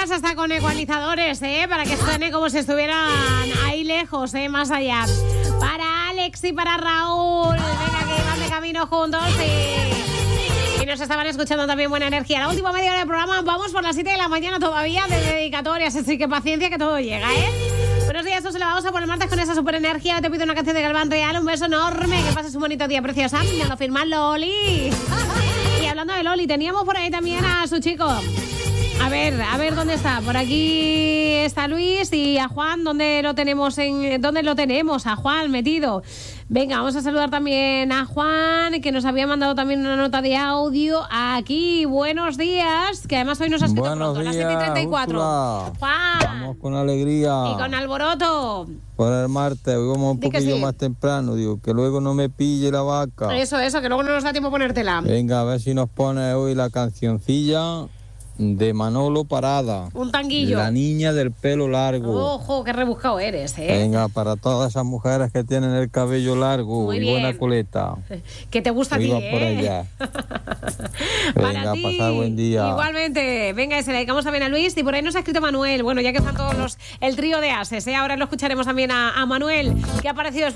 además hasta con ecualizadores, para que suene como si estuvieran ahí lejos, más allá. Para Alex y para Raúl, venga, que van de camino juntos y nos estaban escuchando también. Buena energía. La última media hora del programa, vamos por las 7 de la mañana todavía de dedicatorias, así que paciencia que todo llega, Buenos días, esto se lo vamos a poner martes con esa super energía. Te pido una canción de Galván Real, un beso enorme, que pases un bonito día, preciosa. Me lo firma Loli. Y hablando de Loli, teníamos por ahí también a su chico. A ver dónde está. Por aquí está Luis y a Juan, ¿dónde lo tenemos? A Juan metido. Venga, vamos a saludar también a Juan, que nos había mandado también una nota de audio aquí. Buenos días, que además hoy nos ha escrito pronto, a las 7:34. Juan. Vamos con alegría. Y con alboroto. Por el martes, hoy vamos un poquillo más temprano, digo, que luego no me pille la vaca. Eso, que luego no nos da tiempo ponértela. Venga, a ver si nos pone hoy la cancioncilla de Manolo Parada. Un tanguillo. La niña del pelo largo. Ojo, qué rebuscado eres, Venga, para todas esas mujeres que tienen el cabello largo. Muy y bien. Buena coleta. Que te gusta a ti, por allá. Venga, pasar buen día. Igualmente. Venga, se le dedicamos también a Luis. Y por ahí nos ha escrito Manuel. Bueno, ya que están todos el trío de ases, ahora lo escucharemos también a Manuel, que ha aparecido después